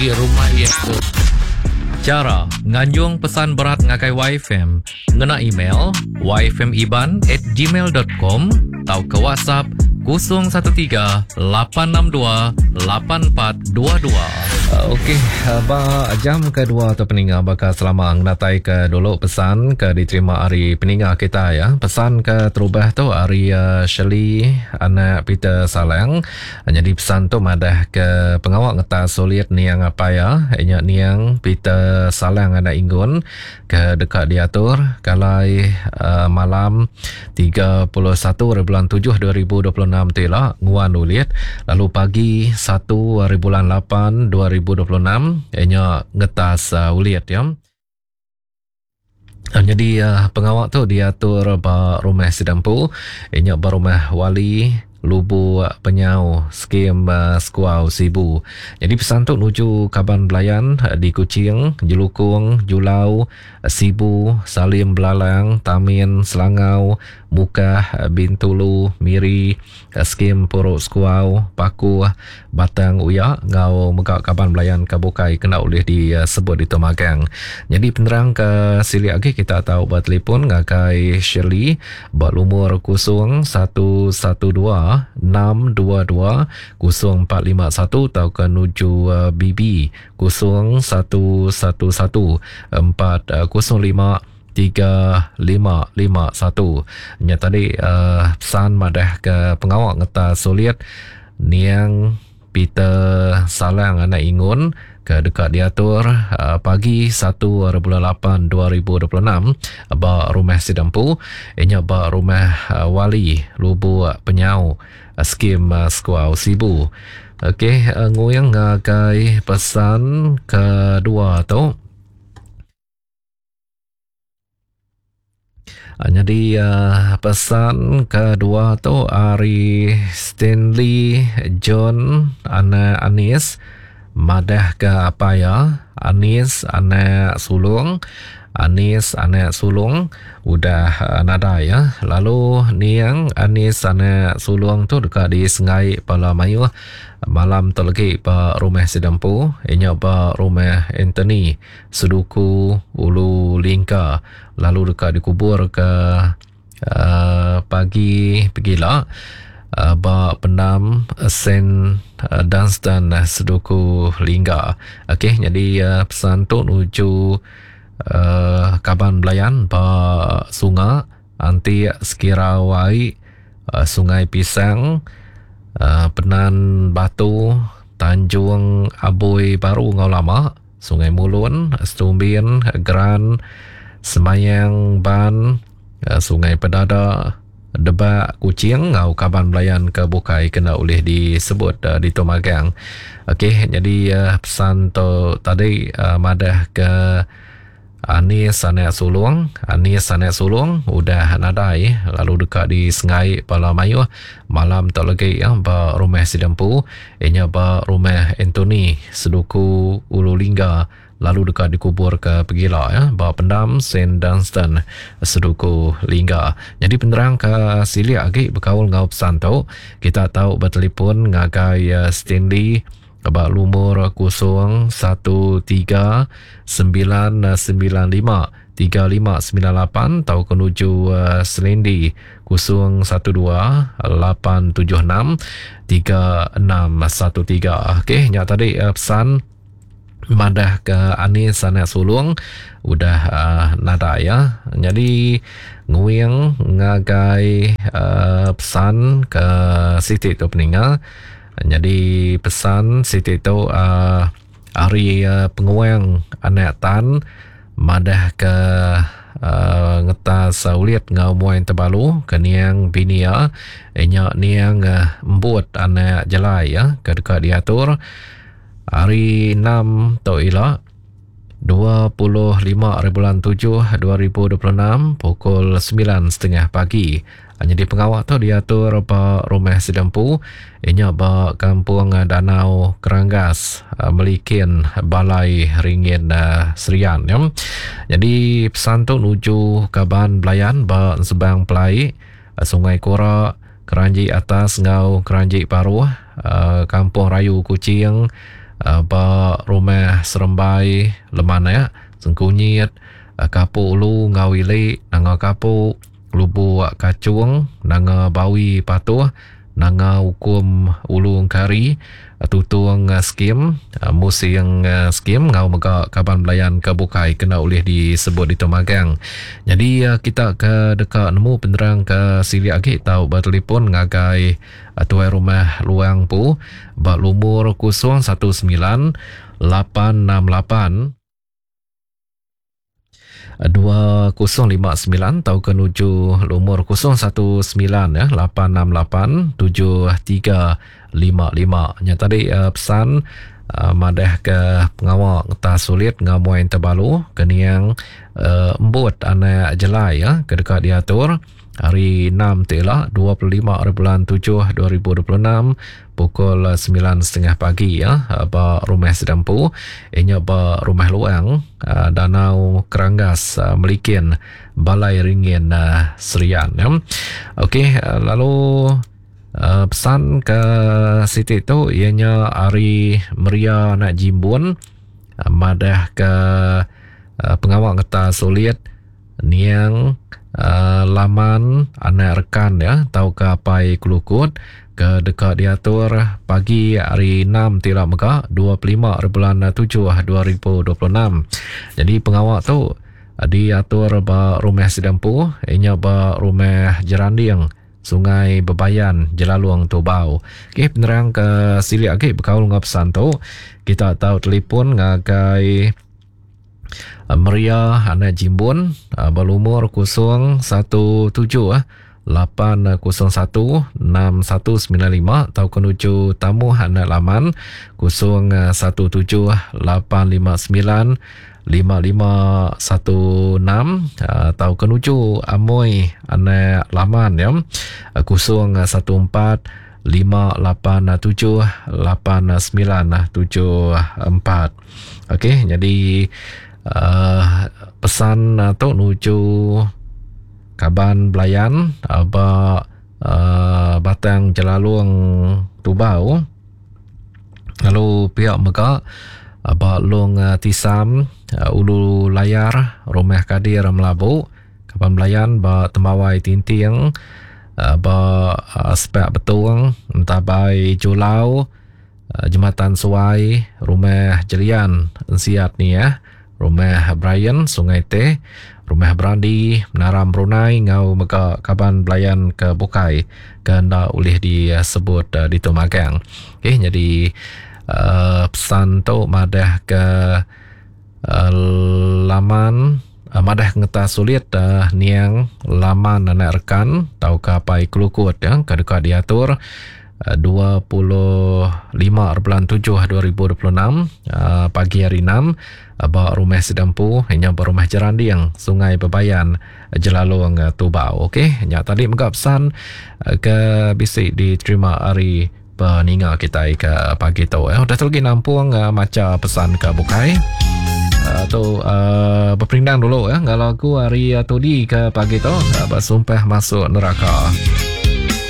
di rumah itu. Cara nganjung pesan berat ngakai YFM ngena email yfmiban@gmail.com atau ke WhatsApp 013-862-8422. Okey, jam kedua atau peninga bakal selama natai ke dulu pesan ke diterima hari peninga kita ya. Pesan ke terubah tu hari Shirley anak Peter Salang. Jadi pesan tu madah ke pengawak ngetas sulit niang apa ya. Niang Peter Salang anak Inggun ke dekat diatur kalai malam 31 bulan 7 2026 tila nguan ulit, lalu pagi 1 bulan 8 2026 ianya ngetas ulit ya. Jadi pengawak tu diatur ba rumah sedampu ianya ba rumah wali Lubu Penyau skim Skuau Sibu. Jadi pesan tu nuju Kaban Belayan di Kuching, Jelukung, Julau, Sibu, Salim Belalang, Tamin, Selangau, Mukah, Bintulu, Miri, skim Puruk Skuau, Paku, Batang Uya, ngau megak Kaban Belayan Kabukai kena boleh disebut di Tomagang. Jadi penerang ke sili lagi kita tahu buat telefon ngakai Shirley buat lumur 0122-622-0451 atau ke nuju BB 0114053551. Nya tadi pesan madah ke pengawak ngeta sulit niang Peter Salang anak Ingun ke dekat diatur pagi 1 bulan 8 2026 ba rumah sedampu ianya ba rumah wali Lubu Penyau skim Skuau Sibu. Okey, nguyang ngakai pesan kedua tu. Jadi pesan kedua tu Ari Stanley John Anis madah ke apa ya, Anis anak sulung, Anis anak sulung udah nada ya. Lalu niang Anis anak sulung tu dekat di Sengai Palamayu malam tu lagi pa rumah sedampu ianya pa rumah Anthony Seduku Ulu Lingka, lalu dekat dikubur ke pagi pergilah ba pendam Saint Dunstan Seduku Lingga. Okey, jadi pesan tu nuju Kaban Belayan ba Sungai anti Sekirawai, Sungai Pisang, Penan Batu, Tanjung Aboy Baru Ngau Lama, Sungai Mulun, Stumbin, Gran, Semayang Ban, Sungai Pedada, Debak Kucing, Ngau Kaban Belayan ke Bukai kena boleh disebut di Tomagang. Okey, jadi pesan tu tadi madah ke Anis anak sulung, udah nadai, lalu dekat di Sengai Palamayu malam tak lagi ya ba rumah sedampu ianya ba rumah Anthony Seduku Ulu Lingga, lalu dekat dikubur ke Pegila ya ba pendam Saint Dunstan Seduku Lingga. Jadi penerang ke sili lagi berkaul ngau pesan tu kita tahu bertelefon ngagai Stanley ba lumur 0129953598 atau kenuju Selendi 0128763613. Okey, nya tadi pesan madah ke Anis anak sulung udah nada ya. Jadi nguyang ngagai pesan ke Siti tu peninggal. Jadi pesan Siti tu hari penguang anak tan madah ke ngetas ulit ngau muain terbalu ke niang binia ianya niang embut anak jelai ya ke dekat diatur hari 6 tu ila 25 bulan 7 2026 pukul 9.30 pagi. Jadi pengawak tu diatur ba rumah sedampu ianya ba kampung Danau Keranggas Melikin Balai Ringin Serian ya. Jadi pesan tu nuju Kaban Belayan ba Sebang Pelai Sungai Kora Keranji Atas Ngau Keranji Paruh Kampung Rayu Kucing ba rumah serembai leman ya sengkunyit kapu ulu ngawili nanga kapu lubu kacung nanga bawi patuh nanga hukum ulu kari tutung skim musi yang skim ngau mega kaban belayan kebukai kena oleh disebut di Tomagang. Jadi kita ke dekat nemu penerang ke sili agi tahu bertelefon ngagai tuai rumah luang pu bak lumur 019 868 2059 tahu kenuju lumur 019 ya 868 7355 nya tadi pesan madah ke pengawal ngeta sulit ngamuai terbalu keniang embut anak jelai ya ke dekat diatur hari 6 telah 25 bulan 7 2026 pukul 9.30 pagi ya ba rumah sedampu inya ba rumah luang Danau Keranggas Melikin Balai Ringin Serian ya. Okey lalu pesan ke Siti tu ianya hari Meria nak Jimbun madah ke pengawal ngeta sulit niang laman anak rekan ya tau ke pai kelukut ke dekat diatur pagi hari 6 tilak mega 25 bulan 7 2026. Jadi pengawal tu diatur ba rumah sedampu inya ba rumah Jeranding Sungai Bebayan Jelalong Tubau. Okey penerang ke sili agi berkaul ngap pesan tu kita tahu telefon ngagai Meria anak Jimbun berumur 017 801 6195 atau kenuju tamu anak laman 017 859 5516 atau kenuju amoy anak laman ya 014 587 8974. Okey jadi pesan tu nuju Kaban Belayan Batang Jelalong Tubau lalu pihak mega long Tisam Ulu Layar Rumah Kadir Melabu Kaban Belayan Temawai Tinting Spek Betung Tabai Julau Jembatan Suai Rumah Jelian Siat ni ya Rumah Brian Sungai Teh Rumah Brandi Menara Brunei Ngau mega Kaban Belayan ke Bukai kena oleh disebut di Tomagang. Okey jadi pesan tu madah ke laman madah ngeta sulit niang laman anak rekan tau ke pai kelukut ya ke dekat diatur 25 bulan 7 2026 pagi hari 6 ba rumah sedampu hanya rumah Jeranding Sungai Bebayan Jelalong Tubau. Okey nya tadi mega pesan ke bisik diterima hari peninga kita ke pagi tu dah terlagi nampung macam pesan ke bukai atau berperindang dulu ya kalau aku hari tu di ke pagi tu bersumpah masuk neraka.